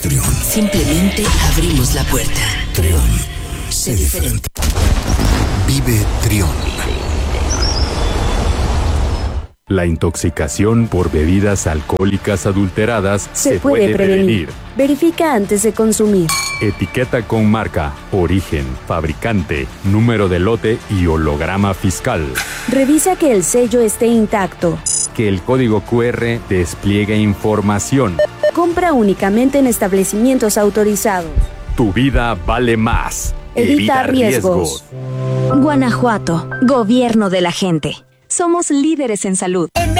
Trión. Simplemente abrimos la puerta. Trión. Sé diferente. Vive Trión. La intoxicación por bebidas alcohólicas adulteradas se puede prevenir. Verifica antes de consumir. Etiqueta con marca, origen, fabricante, número de lote y holograma fiscal. Revisa que el sello esté intacto. Que el código QR despliegue información. Compra únicamente en establecimientos autorizados. Tu vida vale más. Evita riesgos. Guanajuato, gobierno de la gente. Somos líderes en salud. En